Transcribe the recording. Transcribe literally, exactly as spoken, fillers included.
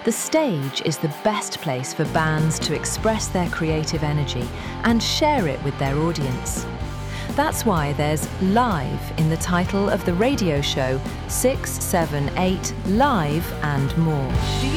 The stage is the best place for bands to express their creative energy and share it with their audience. That's why there's Live in the title of the radio show six seven eight Live and More.